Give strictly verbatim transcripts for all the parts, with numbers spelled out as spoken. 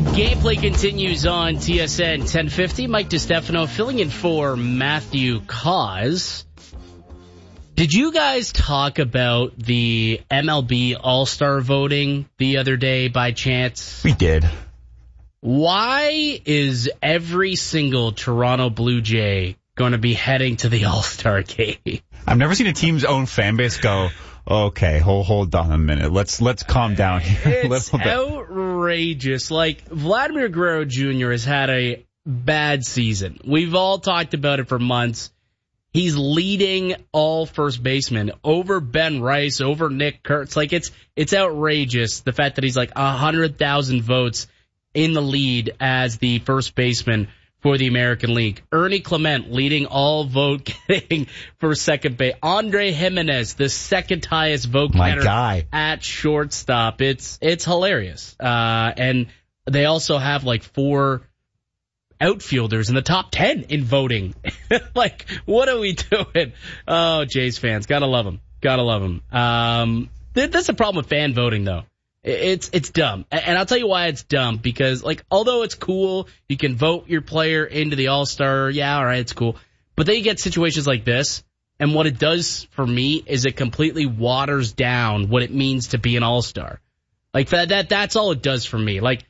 Gameplay continues on T S N ten fifty. Mike DiStefano filling in for Matthew Cause. Did you guys talk about the M L B All-Star voting the other day by chance? We did. Why is every single Toronto Blue Jay going to be heading to the All-Star game? I've never seen a team's own fan base go, okay, hold hold on a minute. Let's let's calm down here a It's little bit. outrageous. Like, Vladimir Guerrero Junior has had a bad season. We've all talked about it for months. He's leading all first basemen over Ben Rice, over Nick Kurtz. Like, it's it's outrageous, the fact that he's like one hundred thousand votes in the lead as the first baseman for the American League. Ernie Clement leading all vote getting for second base. Andre Jimenez, the second highest vote My getter guy. at shortstop. It's it's hilarious. Uh, and they also have like four outfielders in the top ten in voting. Like, what are we doing? Oh, Jays fans, gotta love them. Gotta love them. Um, th- that's the problem with fan voting, though. It's it's dumb. And I'll tell you why it's dumb. Because, like, although it's cool, you can vote your player into the All-Star. Yeah, all right, it's cool. But then you get situations like this, and what it does for me is it completely waters down what it means to be an All-Star. Like, that, that that's all it does for me. Like,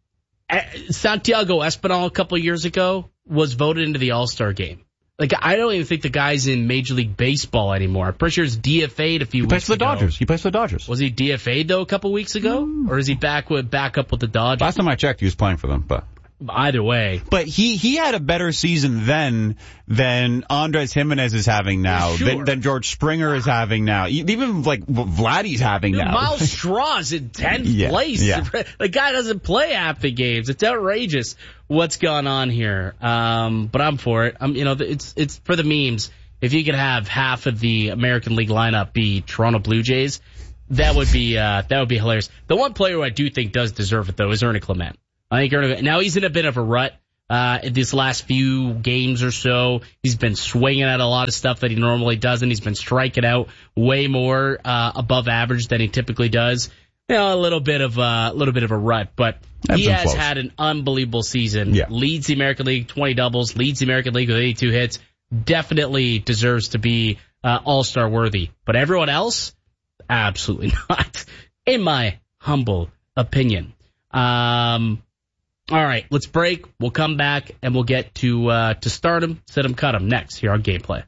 Santiago Espinal a couple of years ago was voted into the All-Star game. Like, I don't even think the guy's in Major League Baseball anymore. I'm pretty sure he's D F A'd a few He weeks plays for the ago. Dodgers. He plays for the Dodgers. Was he D F A'd, though, a couple weeks ago? Mm. Or is he back with back up with the Dodgers? Last time I checked, he was playing for them, but... Either way. But he, he had a better season then than Andres Jimenez is having now, Sure. than, than George Springer is having now, even like Vladdy's having Dude, now. Miles Straw's in tenth Yeah, place. yeah. The guy doesn't play half the games. It's outrageous what's going on here. Um, but I'm for it. I'm, you know, it's it's for the memes. If you could have half of the American League lineup be Toronto Blue Jays, that would be uh, that would be hilarious. The one player who I do think does deserve it, though, is Ernie Clement. I think Ernie, now he's in a bit of a rut. Uh, in these last few games or so, he's been swinging at a lot of stuff that he normally doesn't. He's been striking out way more uh, above average than he typically does. You know, a little bit of a little bit of a rut, but he has close. had an unbelievable season. Yeah. Leads the American League twenty doubles. Leads the American League with eighty-two hits. Definitely deserves to be uh, All-Star worthy. But everyone else, absolutely not, in my humble opinion. Um. All right, let's break. We'll come back, and we'll get to uh, to start him, sit him, cut him next here on Gameplay.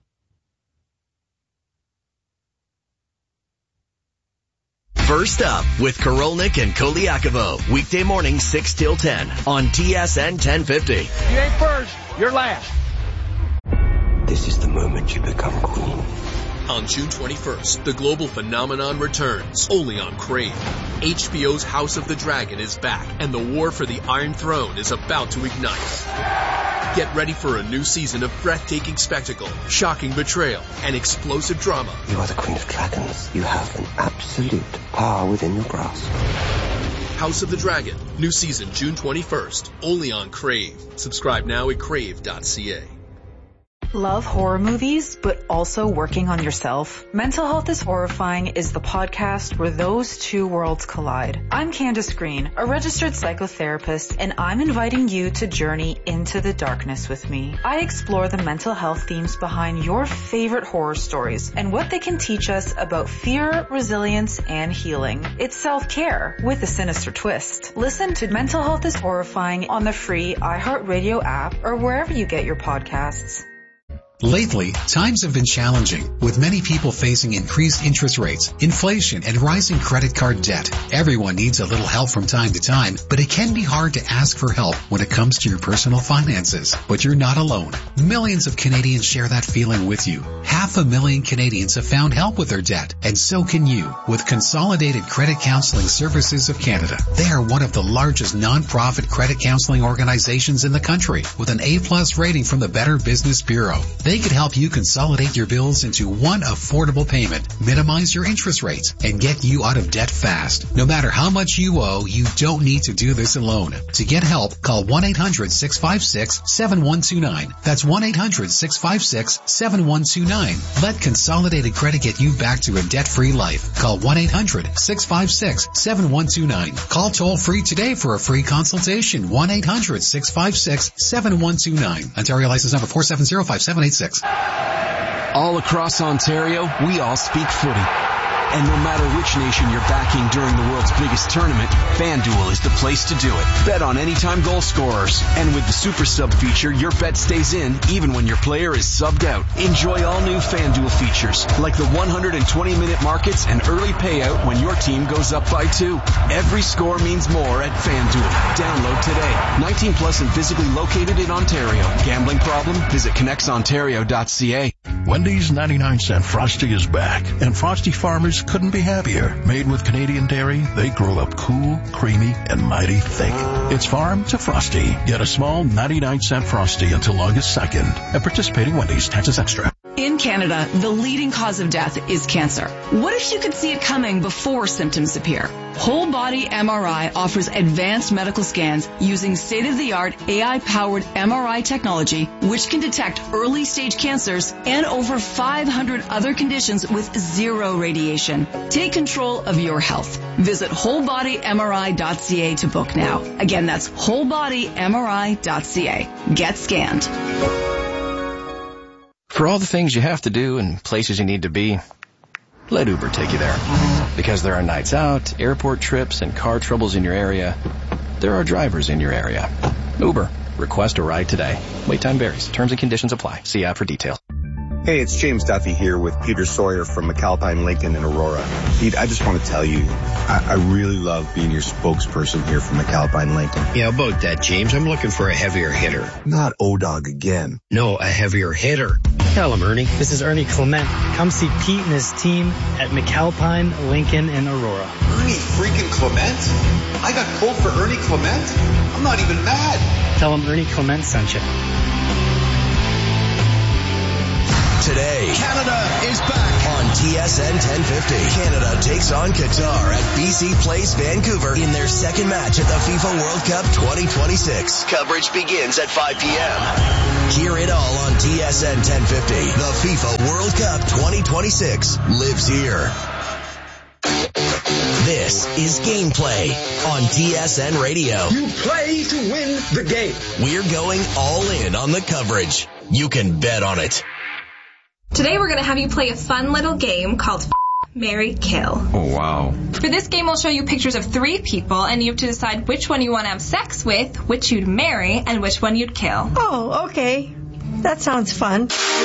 First up with Korolnik and Koliakovo. Weekday morning, six till ten on T S N ten fifty. You ain't first, you're last. This is the moment you become queen. On June twenty-first, the global phenomenon returns, only on Crave. H B O's House of the Dragon is back, and the war for the Iron Throne is about to ignite. Get ready for a new season of breathtaking spectacle, shocking betrayal, and explosive drama. You are the Queen of Dragons. You have an absolute power within your grasp. House of the Dragon, new season June twenty-first, only on Crave. Subscribe now at crave dot c a. Love horror movies, but also working on yourself? Mental Health is Horrifying is the podcast where those two worlds collide. I'm Candace Green, a registered psychotherapist, and I'm inviting you to journey into the darkness with me. I explore the mental health themes behind your favorite horror stories and what they can teach us about fear, resilience, and healing. It's self-care with a sinister twist. Listen to Mental Health is Horrifying on the free iHeartRadio app or wherever you get your podcasts. Lately, times have been challenging, with many people facing increased interest rates, inflation, and rising credit card debt. Everyone needs a little help from time to time, but it can be hard to ask for help when it comes to your personal finances. But you're not alone. Millions of Canadians share that feeling with you. Half a million Canadians have found help with their debt, and so can you, with Consolidated Credit Counseling Services of Canada. They are one of the largest non-profit credit counseling organizations in the country, with an A plus rating from the Better Business Bureau. They could help you consolidate your bills into one affordable payment, minimize your interest rates, and get you out of debt fast. No matter how much you owe, you don't need to do this alone. To get help, call one eight hundred six five six seven one two nine. That's one eight hundred six five six seven one two nine. Let Consolidated Credit get you back to a debt-free life. Call one eight hundred six five six seven one two nine. Call toll free today for a free consultation. one eight hundred six five six seven one two nine. Ontario license number four seven zero five seven eight six. All across Ontario, we all speak footy. And no matter which nation you're backing during the world's biggest tournament, FanDuel is the place to do it. Bet on anytime goal scorers. And with the Super Sub feature, your bet stays in even when your player is subbed out. Enjoy all new FanDuel features, like the one hundred twenty minute markets and early payout when your team goes up by two. Every score means more at FanDuel. Download today. nineteen plus and physically located in Ontario. Gambling problem? Visit connects ontario dot c a. Wendy's ninety-nine cent Frosty is back, and Frosty farmers couldn't be happier. Made with Canadian dairy, they grow up cool, creamy, and mighty thick. It's farm to Frosty. Get a small ninety-nine cent Frosty until August second. At participating Wendy's, taxes extra. In Canada, the leading cause of death is cancer. What if you could see it coming before symptoms appear? Whole Body M R I offers advanced medical scans using state-of-the-art A I-powered M R I technology, which can detect early-stage cancers and over five hundred other conditions with zero radiation. Take control of your health. Visit whole body M R I dot c a to book now. Again, that's whole body M R I dot c a. Get scanned. For all the things you have to do and places you need to be, let Uber take you there. Because there are nights out, airport trips, and car troubles in your area, there are drivers in your area. Uber. Request a ride today. Wait time varies. Terms and conditions apply. See app for details. Hey, it's James Duffy here with Peter Sawyer from McAlpine Lincoln in Aurora. Pete, I just want to tell you, I, I really love being your spokesperson here for McAlpine Lincoln. Yeah, about that, James. I'm looking for a heavier hitter. Not O-Dog again. No, a heavier hitter. Tell him, Ernie. This is Ernie Clement. Come see Pete and his team at McAlpine Lincoln in Aurora. Ernie freaking Clement? I got pulled for Ernie Clement? I'm not even mad. Tell him Ernie Clement sent you. Today, Canada is back on T S N ten fifty. Canada takes on Qatar at B C Place Vancouver in their second match at the FIFA World Cup twenty twenty-six. Coverage begins at five p.m. Hear it all on T S N ten fifty. The FIFA World Cup twenty twenty-six lives here. This is Gameplay on T S N Radio. You play to win the game. We're going all in on the coverage. You can bet on it. Today we're going to have you play a fun little game called F***, Marry, Kill. Oh, wow. For this game, I'll show you pictures of three people, and you have to decide which one you want to have sex with, which you'd marry, and which one you'd kill. Oh, okay. That sounds fun.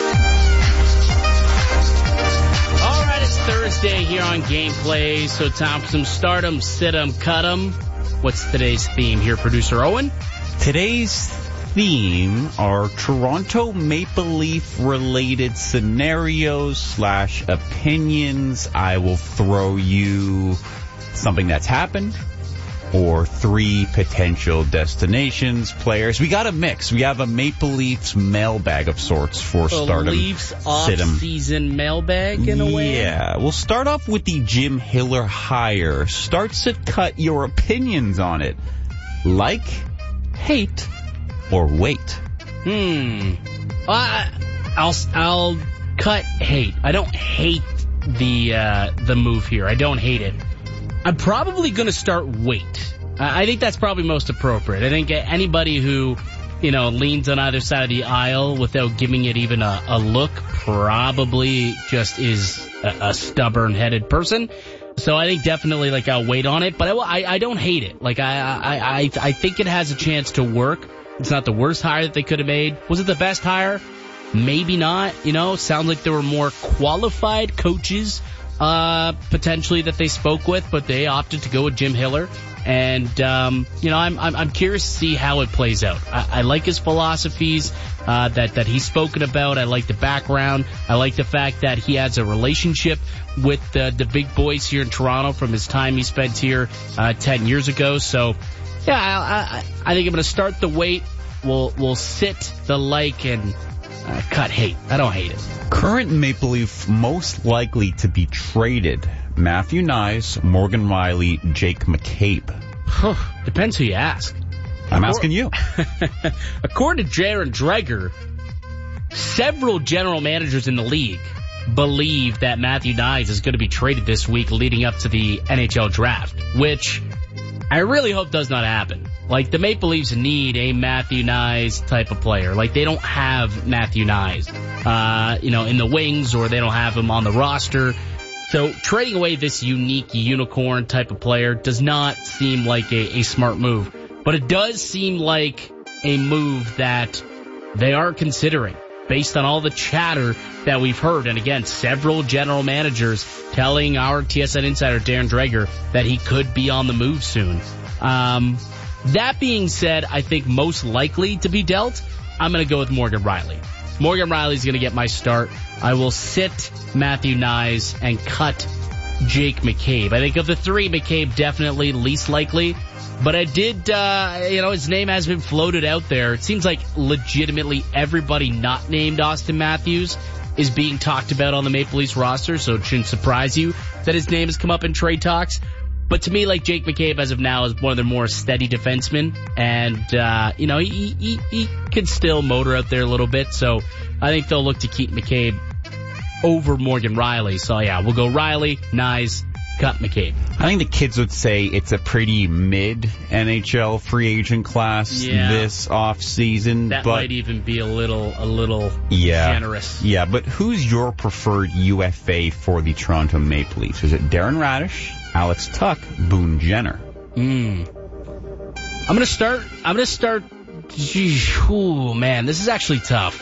All right, it's Thursday here on Gameplay, so time for some stardom, sit 'em, cut 'em. What's today's theme here, Producer Owen? Today's theme are Toronto Maple Leaf related scenarios slash opinions. I will throw you something that's happened or three potential destinations, players. We got a mix. We have a Maple Leafs mailbag of sorts for so stardom. Leafs off-season mailbag in a way? Yeah. We'll start off with the Jim Hiller hire. Starts to cut your opinions on it. Like, hate, or wait. Hmm. I, I'll I'll cut hate. I don't hate the uh, the move here. I don't hate it. I'm probably going to start wait. I think that's probably most appropriate. I think anybody who, you know, leans on either side of the aisle without giving it even a, a look probably just is a, a stubborn-headed person. So I think definitely, like, I'll wait on it. But I, I, I don't hate it. Like, I, I, I, I think it has a chance to work. It's not the worst hire that they could have made. Was it the best hire? Maybe not. You know, sounds like there were more qualified coaches uh, potentially that they spoke with, but they opted to go with Jim Hiller. And, um, you know, I'm, I'm, I'm curious to see how it plays out. I, I like his philosophies, uh, that, that he's spoken about. I like the background. I like the fact that he has a relationship with uh, the big boys here in Toronto from his time he spent here, uh, ten years ago. So, yeah, I, I, I think I'm going to start the wait. We'll, we'll sit the like and uh, cut hate. I don't hate it. Current Maple Leaf most likely to be traded: Matthew Knies, Morgan Rielly, Jake McCabe. Depends who you ask. I'm asking you. According to Darren Dreger, several general managers in the league believe that Matthew Knies is going to be traded this week leading up to the N H L draft, which I really hope does not happen. Like, the Maple Leafs need a Matthew Knies type of player. Like, they don't have Matthew Knies, uh, you know, in the wings, or they don't have him on the roster. So trading away this unique unicorn type of player does not seem like a, a smart move. But it does seem like a move that they are considering based on all the chatter that we've heard. And again, several general managers telling our T S N insider, Darren Dreger, that he could be on the move soon. Um, that being said, I think most likely to be dealt, I'm going to go with Morgan Rielly. Morgan Rielly's going to get my start. I will sit Matthew Knies and cut Jake McCabe. I think of the three, McCabe definitely least likely. But I did, uh, you know, his name has been floated out there. It seems like legitimately everybody not named Austin Matthews is being talked about on the Maple Leafs roster, so it shouldn't surprise you that his name has come up in trade talks. But to me, like, Jake McCabe as of now is one of the more steady defensemen, and, uh, you know, he, he, he could still motor out there a little bit, so I think they'll look to keep McCabe over Morgan Rielly. So yeah, we'll go Rielly, Knies, cut McCabe. I think the kids would say it's a pretty mid-N H L free agent class yeah. this offseason. That but might even be a little a little yeah, generous. Yeah, but who's your preferred U F A for the Toronto Maple Leafs? Is it Darren Radish, Alex Tuck, Boone Jenner? Mm. I'm going to start, I'm going to start, oh man, this is actually tough.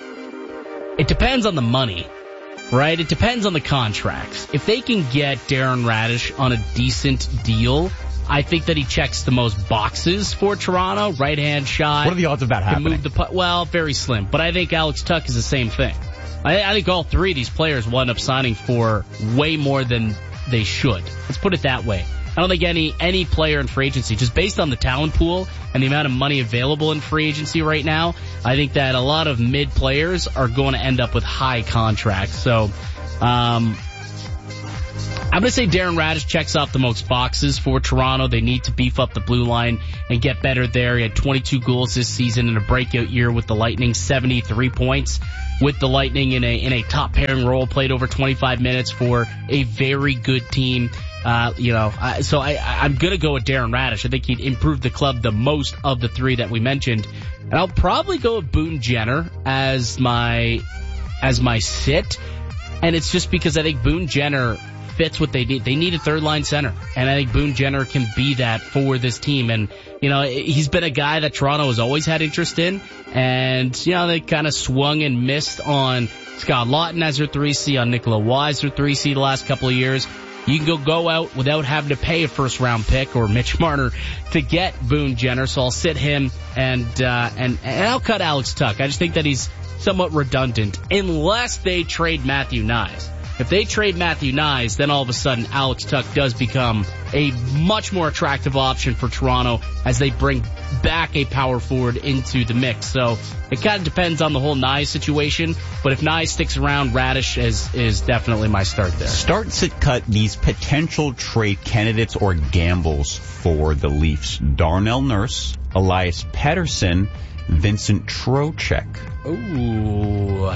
It depends on the money. Right? It depends on the contracts. If they can get Darren Radish on a decent deal, I think that he checks the most boxes for Toronto. Right-hand shot. What are the odds of that can happening? Move the puck. Well, very slim. But I think Alex Tuck is the same thing. I, I think all three of these players will end up signing for way more than they should. Let's put it that way. I don't think any any player in free agency, just based on the talent pool and the amount of money available in free agency right now, I think that a lot of mid players are going to end up with high contracts. So, um, I'm going to say Darren Radish checks off the most boxes for Toronto. They need to beef up the blue line and get better there. He had twenty-two goals this season in a breakout year with the Lightning, seventy-three points with the Lightning in a in a top pairing role, played over twenty-five minutes for a very good team. Uh, you know, I, so I, I'm going to go with Darren Radish. I think he'd improve the club the most of the three that we mentioned. And I'll probably go with Boone Jenner as my, as my sit. And it's just because I think Boone Jenner fits what they need. They need a third line center. And I think Boone Jenner can be that for this team. And, you know, he's been a guy that Toronto has always had interest in. And, you know, they kind of swung and missed on Scott Laughton as their three C, on Nicola Waugh as their three C the last couple of years. You can go go out without having to pay a first-round pick or Mitch Marner to get Boone Jenner, so I'll sit him and uh, and and I'll cut Alex Tuck. I just think that he's somewhat redundant unless they trade Matthew Knies. If they trade Matthew Knies, then all of a sudden Alex Tuck does become a much more attractive option for Toronto as they bring back a power forward into the mix. So it kind of depends on the whole Knies situation. But if Knies sticks around, Radish is, is definitely my start there. Start, sit, cut these potential trade candidates or gambles for the Leafs. Darnell Nurse, Elias Pettersson, Vincent Trocheck. Ooh.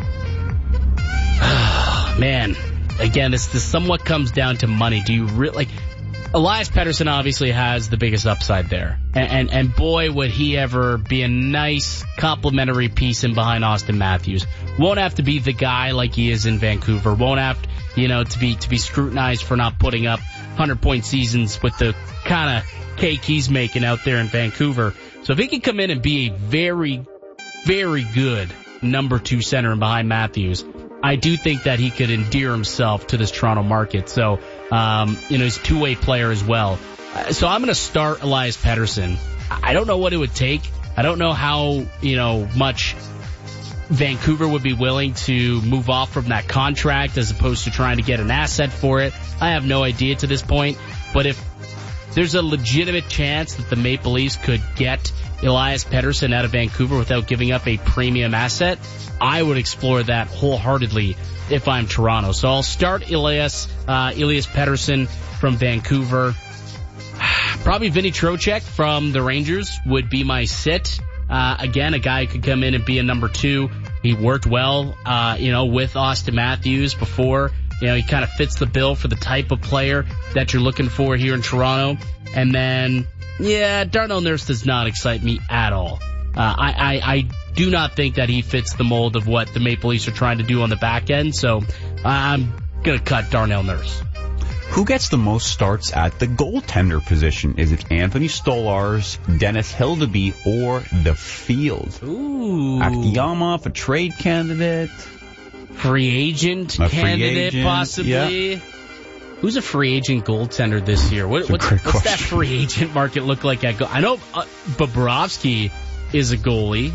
Man, again, this, this somewhat comes down to money. Do you really, like, Elias Pettersson obviously has the biggest upside there. And, and, and boy, would he ever be a nice complementary piece in behind Austin Matthews. Won't have to be the guy like he is in Vancouver. Won't have, you know, to be, to be scrutinized for not putting up hundred point seasons with the kind of cake he's making out there in Vancouver. So if he can come in and be a very, very good number two center in behind Matthews, I do think that he could endear himself to this Toronto market. So, um, you know, he's a two-way player as well. So I'm going to start Elias Pettersson. I don't know what it would take. I don't know how, you know, much Vancouver would be willing to move off from that contract as opposed to trying to get an asset for it. I have no idea to this point. But if there's a legitimate chance that the Maple Leafs could get Elias Pettersson out of Vancouver without giving up a premium asset, I would explore that wholeheartedly if I'm Toronto. So I'll start Elias, uh, Elias Pettersson from Vancouver. Probably Vinny Trocheck from the Rangers would be my sit. Uh, again, a guy who could come in and be a number two. He worked well, uh, you know, with Austin Matthews before. You know, he kind of fits the bill for the type of player that you're looking for here in Toronto. And then, yeah, Darnell Nurse does not excite me at all. Uh, I, I, I do not think that he fits the mold of what the Maple Leafs are trying to do on the back end. So I'm going to cut Darnell Nurse. Who gets the most starts at the goaltender position? Is it Anthony Stolarz, Dennis Hildeby, or the field? Ooh. Akiyama, a trade candidate. Free agent a candidate, free agent, possibly. Yeah. Who's a free agent goaltender this year? What, what, what's question. that free agent market look like at goal? I know uh, Bobrovsky is a goalie,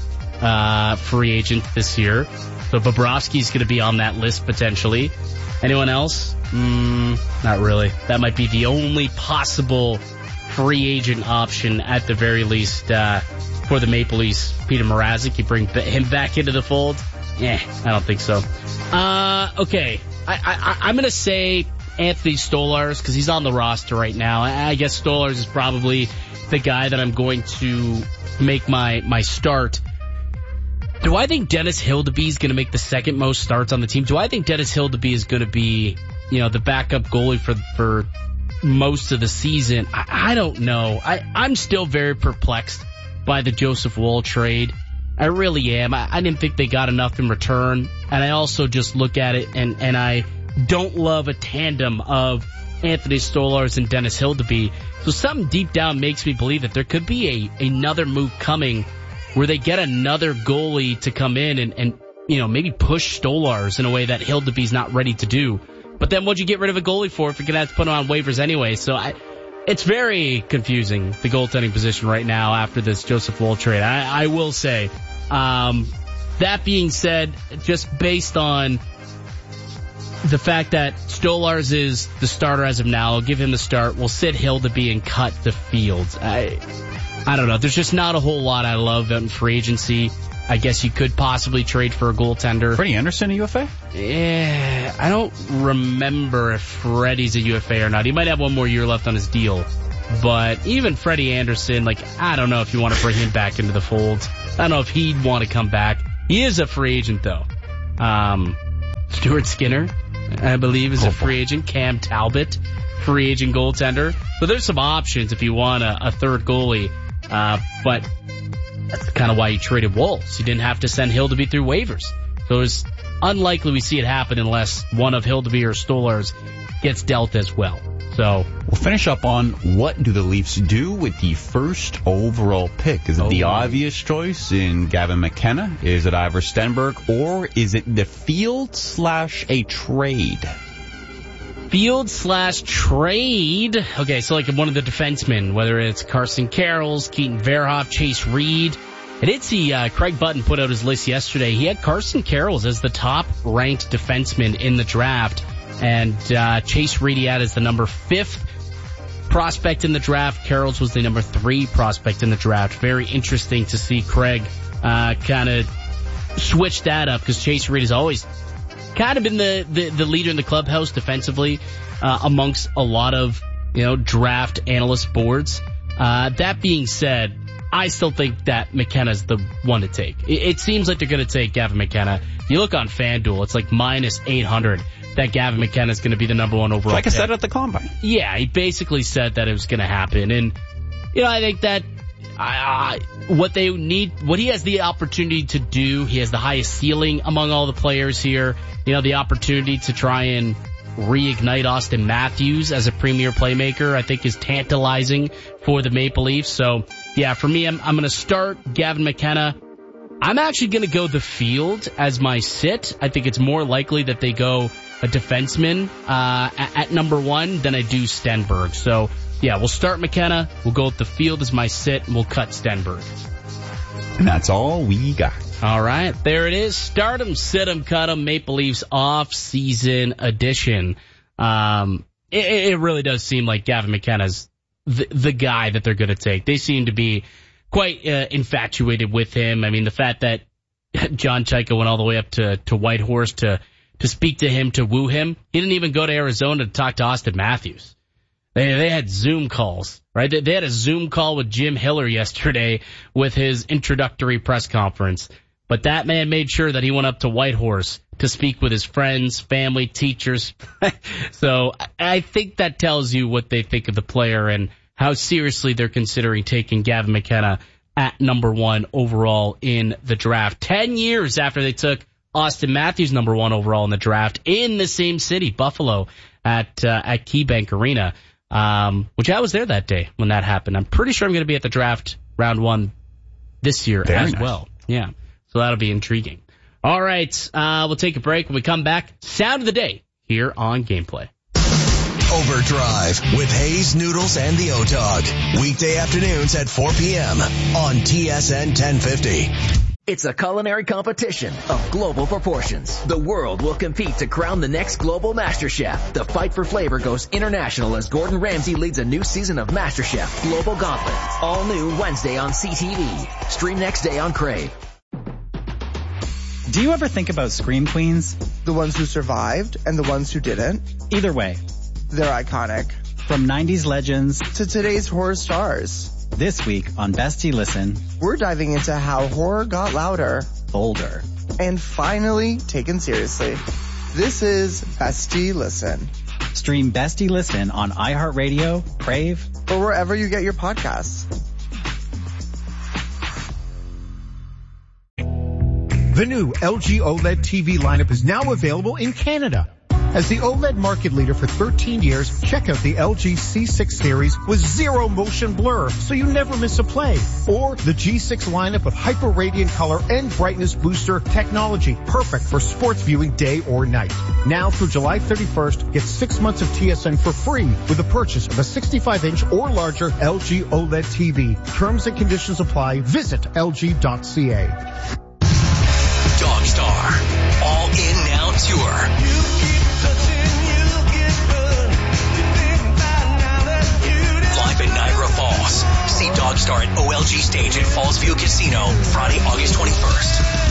uh, free agent this year. So Bobrovsky's going to be on that list potentially. Anyone else? Mm, not really. That might be the only possible free agent option at the very least uh, for the Maple Leafs. Peter Mrazek, you bring him back into the fold? Eh, I don't think so. Uh, okay, I, I, I'm going to say Anthony Stolarz because he's on the roster right now. I, I guess Stolarz is probably the guy that I'm going to make my, my start. Do I think Dennis Hildeby is going to make the second most starts on the team? Do I think Dennis Hildeby is going to be, you know, the backup goalie for for most of the season? I, I don't know. I, I'm still very perplexed by the Joseph Woll trade. I really am. I, I didn't think they got enough in return. And I also just look at it and, and I don't love a tandem of Anthony Stolarz and Dennis Hildeby. So something deep down makes me believe that there could be a another move coming where they get another goalie to come in and, and you know, maybe push Stolarz in a way that Hildeby's not ready to do. But then what'd you get rid of a goalie for if you're going to have to put him on waivers anyway? So I, it's very confusing, the goaltending position right now after this Joseph Woll trade. I, I will say, um, that being said, just based on the fact that Stolarz is the starter as of now, I'll give him the start. We'll sit Hildeby and cut the field. I... I don't know. There's just not a whole lot I love in free agency. I guess you could possibly trade for a goaltender. Freddie Anderson, a U F A? Yeah, I don't remember if Freddie's a U F A or not. He might have one more year left on his deal. But even Freddie Anderson, like, I don't know if you want to bring him back into the fold. I don't know if he'd want to come back. He is a free agent, though. Um, Stuart Skinner, I believe, is a free agent. Cam Talbot, free agent goaltender. So there's some options if you want a, a third goalie. Uh, but that's kind of why you traded Wolves. You didn't have to send Hildeby through waivers. So it's unlikely we see it happen unless one of Hildeby or Stolarz gets dealt as well. So we'll finish up on what do the Leafs do with the first overall pick? Is it oh, the obvious choice in Gavin McKenna? Is it Ivor Stenberg? Or is it the field slash a trade? Field slash trade. Okay, so like one of the defensemen, whether it's Carson Carrolls, Keaton Verhoff, Chase Reed. I did see uh, Craig Button put out his list yesterday. He had Carson Carrolls as the top-ranked defenseman in the draft, and uh, Chase Reed he had as the number fifth prospect in the draft. Carrolls was the number three prospect in the draft. Very interesting to see Craig uh, kind of switch that up because Chase Reed has always kind of been the, the, the leader in the clubhouse defensively uh, amongst a lot of, you know, draft analyst boards. Uh, that being said, I still think that McKenna's the one to take. It, it seems like they're going to take Gavin McKenna. If you look on FanDuel, it's like minus eight hundred that Gavin McKenna is going to be the number one overall Like I pick. said at the Combine. Yeah, he basically said that it was going to happen. And, you know, I think that I, I, what they need, what he has the opportunity to do, he has the highest ceiling among all the players here. You know, the opportunity to try and reignite Austin Matthews as a premier playmaker, I think is tantalizing for the Maple Leafs. So, yeah, for me, I'm, I'm going to start Gavin McKenna. I'm actually going to go the field as my sit. I think it's more likely that they go a defenseman uh, at, at number one than I do Stenberg. So, yeah, we'll start McKenna. We'll go with the field as my sit, and we'll cut Stenberg. And that's all we got. All right, there it is. Start 'em, sit 'em, cut 'em. Maple Leafs off-season edition. Um, it, it really does seem like Gavin McKenna's the, the guy that they're going to take. They seem to be quite uh, infatuated with him. I mean, the fact that John Chayka went all the way up to, to Whitehorse to, to speak to him, to woo him. He didn't even go to Arizona to talk to Austin Matthews. They they had Zoom calls, right? They, they had a Zoom call with Jim Hiller yesterday with his introductory press conference. But that man made sure that he went up to Whitehorse to speak with his friends, family, teachers. So I think that tells you what they think of the player and how seriously they're considering taking Gavin McKenna at number one overall in the draft. Ten years after they took Austin Matthews number one overall in the draft in the same city, Buffalo, at uh, at KeyBank Arena, um, which I was there that day when that happened. I'm pretty sure I'm going to be at the draft round one this year Very as nice. well. Yeah. So that'll be intriguing. All right, uh, we'll take a break. When we come back, sound of the day here on Gameplay. Overdrive with Hayes, Noodles, and the O-Dog. Weekday afternoons at four p.m. on T S N ten fifty. It's a culinary competition of global proportions. The world will compete to crown the next global Master Chef. The fight for flavor goes international as Gordon Ramsay leads a new season of Master Chef Global Gauntlet. All new Wednesday on C T V. Stream next day on Crave. Do you ever think about Scream Queens? The ones who survived and the ones who didn't. Either way, they're iconic. From nineties legends to today's horror stars. This week on Bestie Listen, we're diving into how horror got louder, bolder, and finally taken seriously. This is Bestie Listen. Stream Bestie Listen on iHeartRadio, Crave, or wherever you get your podcasts. The new L G OLED T V lineup is now available in Canada. As the OLED market leader for thirteen years, check out the L G C six series with zero motion blur, so you never miss a play. Or the G six lineup with hyper radiant color and brightness booster technology, perfect for sports viewing day or night. Now through July thirty-first, get six months of T S N for free with the purchase of a sixty-five inch or larger L G OLED T V. Terms and conditions apply. Visit L G dot C A. Dogstar, All In Now Tour. Live in Niagara Falls. See Dogstar at O L G Stage at Fallsview Casino Friday,